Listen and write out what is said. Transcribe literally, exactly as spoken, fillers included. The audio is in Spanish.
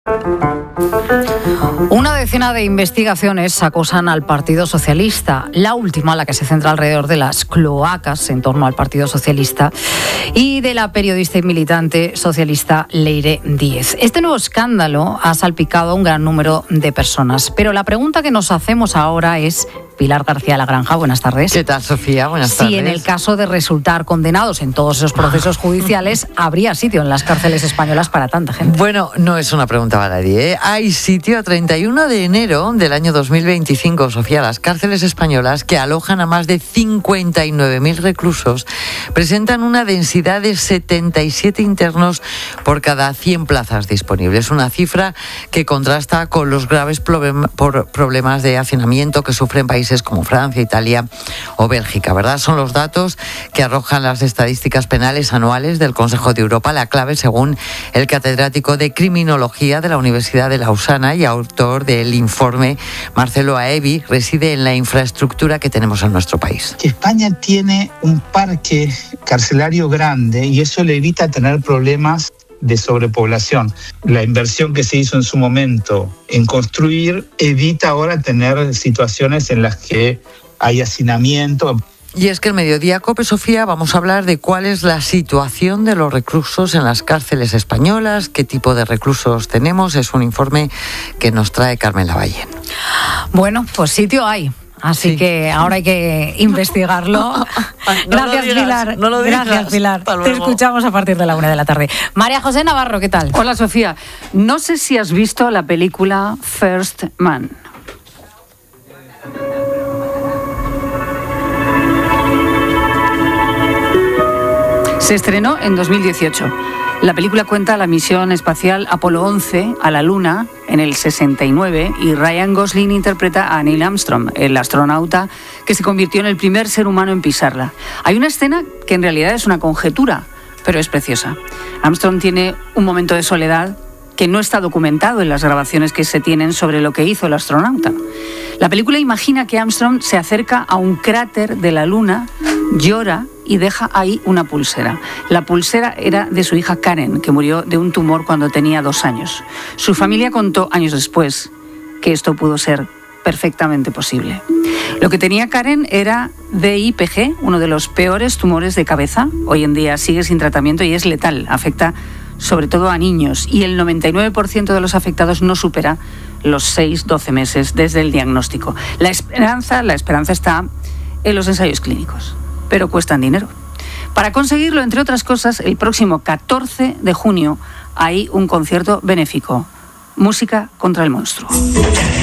Una decena de investigaciones acusan al Partido Socialista, la última, la que se centra alrededor de las cloacas en torno al Partido Socialista y de la periodista y militante socialista Leire Díez. Este nuevo escándalo ha salpicado a un gran número de personas, pero la pregunta que nos hacemos ahora es: Pilar García Lagranja, buenas tardes. ¿Qué tal, Sofía? Buenas tardes. Si en el caso de resultar condenados en todos esos procesos judiciales, ¿habría sitio en las cárceles españolas para tanta gente? Bueno, no es una pregunta baladí, ¿eh? Hay sitio a treinta y uno de enero del año dos mil veinticinco, Sofía. Las cárceles españolas, que alojan a más de cincuenta y nueve mil reclusos, presentan una densidad de setenta y siete internos por cada cien plazas disponibles. Una cifra que contrasta con los graves problemas de hacinamiento que sufren países como Francia, Italia o Bélgica, ¿verdad? Son los datos que arrojan las estadísticas penales anuales del Consejo de Europa. La clave, según el catedrático de Criminología de la Universidad de Lausana y autor del informe, Marcelo Aevi, reside en la infraestructura que tenemos en nuestro país. España tiene un parque carcelario grande y eso le evita tener problemas de sobrepoblación. La inversión que se hizo en su momento en construir evita ahora tener situaciones en las que hay hacinamiento. Y es que el Mediodía Cope, Sofía, vamos a hablar de cuál es la situación de los reclusos en las cárceles españolas, qué tipo de reclusos tenemos. Es un informe que nos trae Carmen Lavallén. Bueno, pues sitio hay. Así sí. que ahora hay que investigarlo. no Gracias, digas, Pilar. No lo digas. Gracias, Pilar. Te escuchamos a partir de la una de la tarde. María José Navarro, ¿qué tal? Hola, Sofía. No sé si has visto la película First Man. Se estrenó en dos mil dieciocho. La película cuenta la misión espacial Apolo once a la Luna en el sesenta y nueve y Ryan Gosling interpreta a Neil Armstrong, el astronauta que se convirtió en el primer ser humano en pisarla. Hay una escena que en realidad es una conjetura, pero es preciosa. Armstrong tiene un momento de soledad que no está documentado en las grabaciones que se tienen sobre lo que hizo el astronauta. La película imagina que Armstrong se acerca a un cráter de la Luna, llora y deja ahí una pulsera. La pulsera era de su hija Karen, que murió de un tumor cuando tenía dos años. Su familia contó años después que esto pudo ser perfectamente posible. Lo que tenía Karen era D I P G, uno de los peores tumores de cabeza. Hoy en día sigue sin tratamiento y es letal. Afecta sobre todo a niños, y el noventa y nueve por ciento de los afectados no supera los seis a doce meses desde el diagnóstico. La esperanza, la esperanza está en los ensayos clínicos, pero cuestan dinero. Para conseguirlo, entre otras cosas, el próximo catorce de junio hay un concierto benéfico, Música contra el monstruo.